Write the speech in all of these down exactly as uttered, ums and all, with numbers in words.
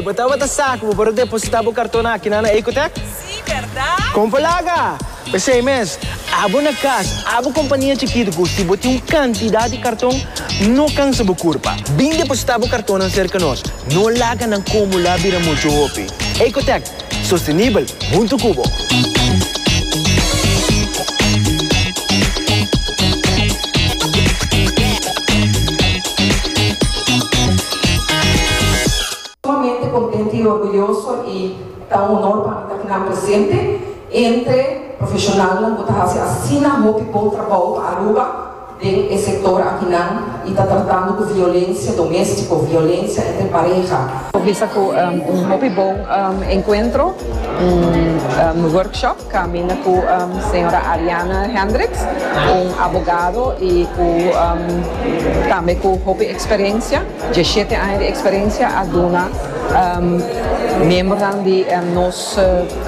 botava ta saco para depositar o cartão aqui na Ecotec? Sí, ¿verdad? Compalaga! Pensei, mas, abo na casa, abo companhia chiquita, se bote uma quantidade de cartão, não cansa a curva. Bem depositar o cartão cerca de nós, não laga não acumular vira muito hopi. Ecotec, sustentável, muito cubo. Sumamente contente y orgulloso y da un honor para mí estar presente entre profissionais que estão assinando muito bom trabalho para Aruba do setor aqui e está tratando com violência doméstica, violência entre pareja. Visa com um, um muito bom um, encontro, um, um workshop caminha com a um, senhora Ariana Hendricks, um advogado e com um, também com uma experiência, dezessete anos de experiência a dona um, membro de um, nosso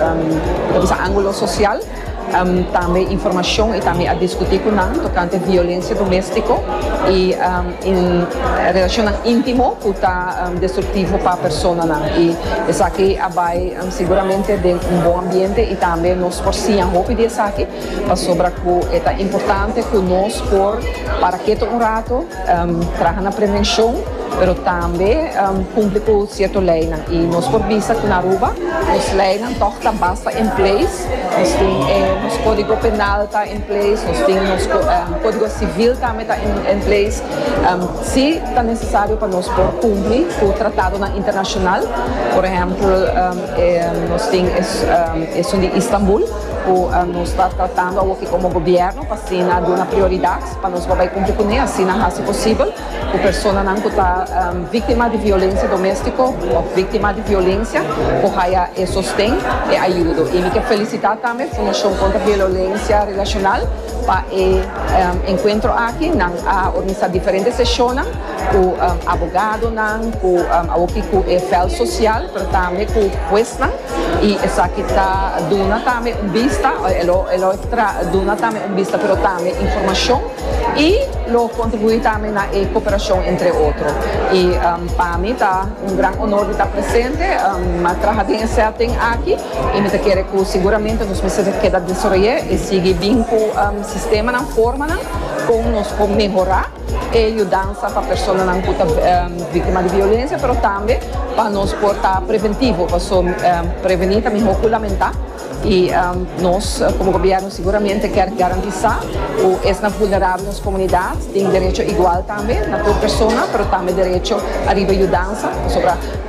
um, ângulo social. Um, também informação e também a discutir com nós tocante violência doméstica e um, em relação íntimo que está um, destrutivo para a pessoa e isso aqui vai um, seguramente de um bom ambiente e também nós por si a roupa de isso aqui para sobre que é importante que nós por para que um rato um, trabalhar na prevenção pero também um, cumpre com certo lei e nós por vista que na Aruba os leis não estão basta em place nós tem eh, nosso código penal está em place nós tem nosso um, código civil também está em, em place um, se está necessário para nós por cumprir com o tratado internacional por exemplo um, eh, nós tem isso um, de Istambul o uh, nós está tratando aqui como governo para assim dar uma prioridade para nós vai cumprir com isso assim não se possível a pessoa não está um, vítima de violência doméstica ou vítima de violência ou haya e sostém e ajuda e me quero felicitar também a Fundação contra a Violência Relacional para o um, encontro aqui não a organizar diferentes sessões com um, advogado não com um, aqui com o F L social para também com o juiz não e essa aqui está dando também um vista elo elo extra dando também um vista pero também informação e lo contribui também na cooperação entre outros e um, para mim está um grande honor de estar presente um, a trabalhar certo aqui e me quero que seguramente nos meses que da desenvolver e seguir bem com o sistema na forma com nos por melhorar e ajudança para pessoas não puta um, vítima de violência, mas também para nos portar preventivo, para so, um, prevenir também regulamentar e um, nós como governo seguramente quer garantizar o essa vulnerável nas comunidades tem direito igual também na tua pessoa, mas também direito a ajudança sobre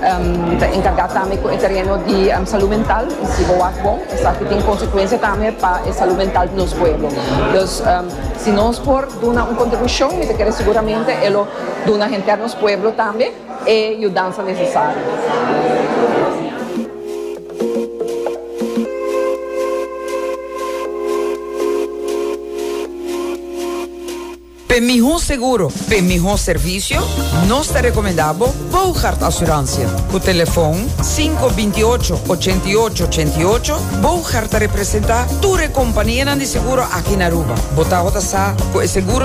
um, encarregar também com o terreno de um, saúde mental e se boa bom, isso aqui tem consequência também para a saúde mental do nosso povo. Então, um, se nós por dar uma contribuição, me quer seguramente elo dar uma gente nos pueblo também e ajudança necessária. Para mejor seguro, para mejor servicio, nos te recomendamos Bouchard Assurância. O telefone cinco dois oito, oito oito oito oito. Bouchard representa tu companhia de seguro aqui na Aruba. Bota a seguro